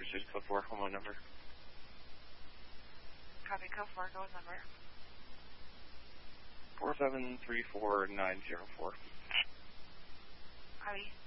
Services, code 4, home number. Copy, code 4, go number. 4734904. Copy.